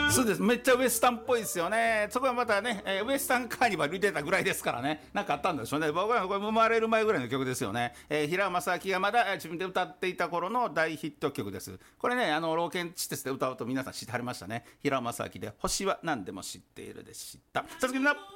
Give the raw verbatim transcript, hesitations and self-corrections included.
そうです、めっちゃウエスタンっぽいですよね。そこはまたね、えーウエスタンカーニバルに出たぐらいですからね、なんかあったんでしょうね。僕はこれ生まれる前ぐらいの曲ですよね。えー平尾正明がまだえー自分で歌っていた頃の大ヒット曲です。これね、あの老犬地鉄で歌うと皆さん知ってはりましたね。平尾正明で星は何でも知っているでした。さつきみんな